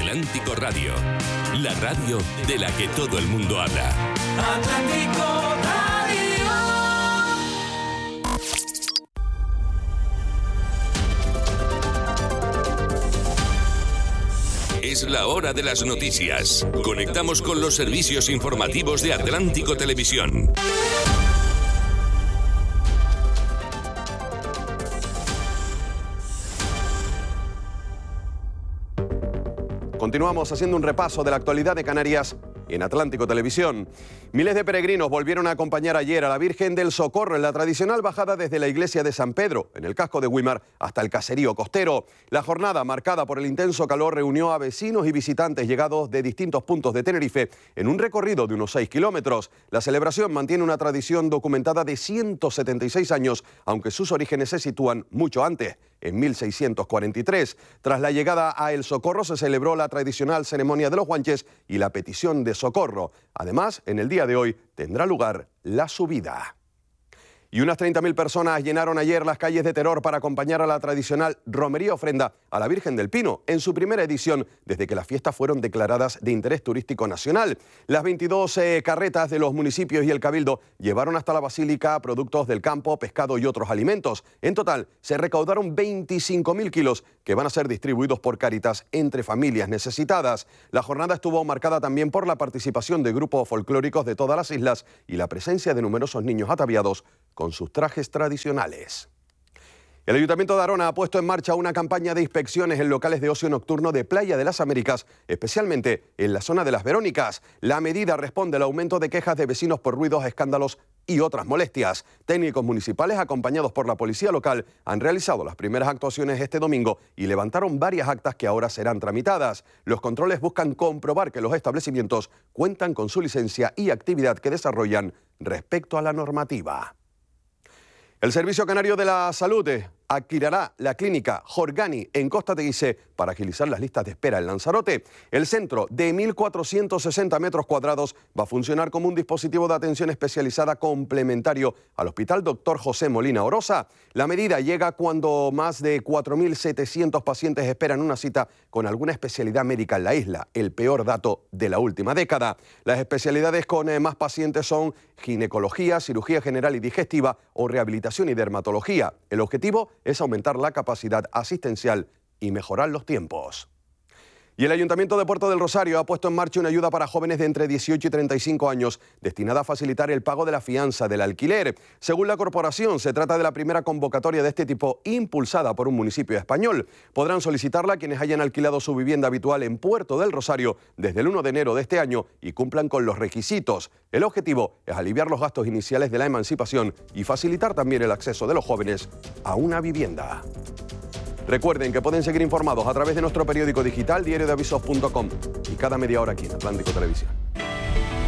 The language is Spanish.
Atlántico Radio, la radio de la que todo el mundo habla. Atlántico Radio. Es la hora de las noticias. Conectamos con los servicios informativos de Atlántico Televisión. Continuamos haciendo un repaso de la actualidad de Canarias en Atlántico Televisión. Miles de peregrinos volvieron a acompañar ayer a la Virgen del Socorro en la tradicional bajada desde la iglesia de San Pedro, en el casco de Güímar, hasta el caserío costero. La jornada, marcada por el intenso calor, reunió a vecinos y visitantes llegados de distintos puntos de Tenerife en un recorrido de unos 6 kilómetros. La celebración mantiene una tradición documentada de 176 años, aunque sus orígenes se sitúan mucho antes, en 1643. Tras la llegada a El Socorro se celebró la tradicional ceremonia de los guanches y la petición de socorro. Además, en el día de hoy tendrá lugar la subida. Y unas 30.000 personas llenaron ayer las calles de Teror para acompañar a la tradicional romería ofrenda a la Virgen del Pino, en su primera edición desde que las fiestas fueron declaradas de interés turístico nacional. Las 22 carretas de los municipios y el Cabildo llevaron hasta la basílica productos del campo, pescado y otros alimentos. En total, se recaudaron 25.000 kilos que van a ser distribuidos por Cáritas entre familias necesitadas. La jornada estuvo marcada también por la participación de grupos folclóricos de todas las islas y la presencia de numerosos niños ataviados con sus trajes tradicionales. El Ayuntamiento de Arona ha puesto en marcha una campaña de inspecciones en locales de ocio nocturno de Playa de las Américas, especialmente en la zona de Las Verónicas. La medida responde al aumento de quejas de vecinos por ruidos, escándalos y otras molestias. Técnicos municipales, acompañados por la policía local, han realizado las primeras actuaciones este domingo y levantaron varias actas que ahora serán tramitadas. Los controles buscan comprobar que los establecimientos cuentan con su licencia y actividad que desarrollan respecto a la normativa. El Servicio Canario de la Salud adquirirá la clínica Jorgani en Costa Teguise para agilizar las listas de espera en Lanzarote. El centro de 1.460 metros cuadrados va a funcionar como un dispositivo de atención especializada complementario al Hospital Dr. José Molina Orosa. La medida llega cuando más de 4.700 pacientes esperan una cita con alguna especialidad médica en la isla, el peor dato de la última década. Las especialidades con más pacientes son ginecología, cirugía general y digestiva o rehabilitación y dermatología. El objetivo es aumentar la capacidad asistencial y mejorar los tiempos. Y el Ayuntamiento de Puerto del Rosario ha puesto en marcha una ayuda para jóvenes de entre 18 y 35 años destinada a facilitar el pago de la fianza del alquiler. Según la corporación, se trata de la primera convocatoria de este tipo impulsada por un municipio español. Podrán solicitarla quienes hayan alquilado su vivienda habitual en Puerto del Rosario desde el 1 de enero de este año y cumplan con los requisitos. El objetivo es aliviar los gastos iniciales de la emancipación y facilitar también el acceso de los jóvenes a una vivienda. Recuerden que pueden seguir informados a través de nuestro periódico digital diariodeavisos.com y cada media hora aquí en Atlántico Televisión.